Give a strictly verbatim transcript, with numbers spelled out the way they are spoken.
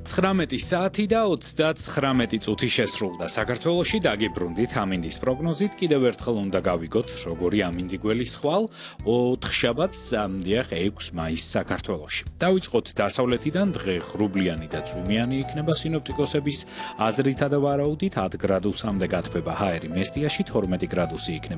ცხრამეტი საათი და ოცდაცხრამეტი წუთი შესრულდა. საქართველოში დაგიბრუნდით ამინდის პროგნოზით. კიდევ ერთხელ უნდა გავიგოთ, როგორი ამინდი გველისხვალ ოთხშაბათს, დიახ, ექვსი მაისს საქართველოში. დავიწყოთ დასავლეთიდან, დღე ღრუბლიანი და წვიმიანი იქნება სინოპტიკოსების აზრითა და ვარაუდით, ათ გრადუსამდე გათბება ჰაერი მესტიაში, თორმეტი გრადუსი იქნება